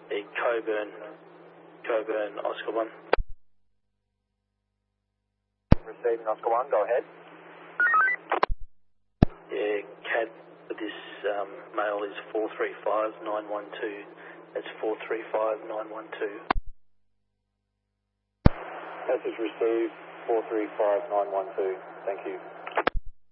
Coburn, Oscar 1. Receiving Oscar 1, go ahead. Yeah, CAD for this mail is 435912. That's 435912. Message received 435912. Thank you.